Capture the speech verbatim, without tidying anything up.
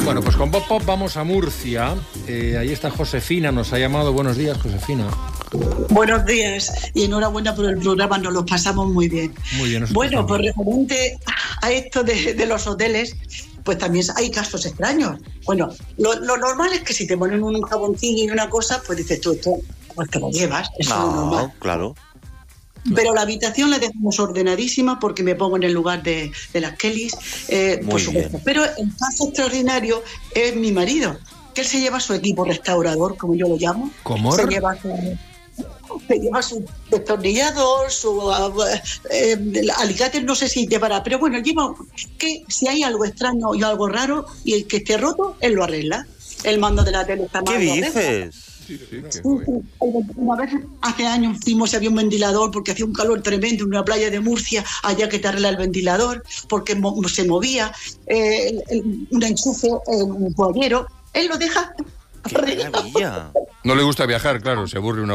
Bueno, pues con Pop Pop vamos a Murcia. Eh, ahí está Josefina, nos ha llamado. Buenos días, Josefina. Buenos días y enhorabuena por el programa, nos lo pasamos muy bien. Muy bien. Bueno, pues referente a esto de, de los hoteles, pues también hay casos extraños. Bueno, lo, lo normal es que si te ponen un jaboncillo y una cosa, pues dices tú, esto, pues te lo llevas, eso no, es lo normal. Claro. Pero la habitación la dejamos ordenadísima porque me pongo en el lugar de, de las Kellys, eh, por supuesto. Pero el caso extraordinario es mi marido, que él se lleva su equipo restaurador, como yo lo llamo. ¿Cómo? Se lleva su... Se lleva su destornillador, su eh, alicates, no sé si llevará, pero bueno, lleva que si hay algo extraño y algo raro y el que esté roto, él lo arregla. El mando de la tele está mal. ¿Qué dices? Sí, sí, sí, sí. Una vez hace años fuimos y había un ventilador porque hacía un calor tremendo en una playa de Murcia, allá que te arregla el ventilador porque mo- se movía, eh, el, el, un enchufe, eh, un pollero, él lo deja. ¡Qué maravilla! No le gusta viajar, claro, se aburre una